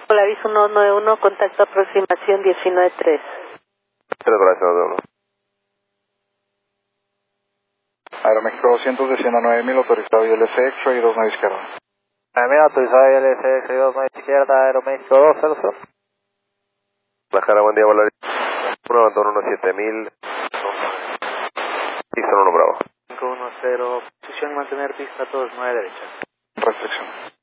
Polaris 191, contacto aproximación 19-3. Polaris 191. Aeroméxico 200, desciendo a 9000, autorizado ILC X-ray 29 izquierda. 9000, autorizado ILC X-ray 29 izquierda, Aeroméxico 200. La Jara, buen día, Polaris 1917000. Pista 1 Bravo. 510, posición mantener pista 29 derecha. Restricción.